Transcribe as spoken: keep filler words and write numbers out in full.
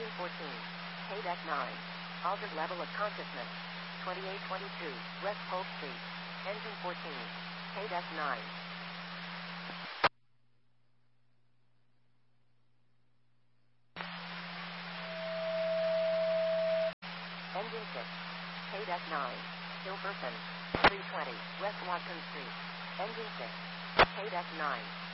fourteen. K-Deck nine. Altered level of consciousness. twenty-eight twenty-two. West Polk Street. Engine fourteen. K-Deck nine. Engine six. K-Deck nine. Hilperson. three twenty. West Watson Street. Engine six. K-Deck nine.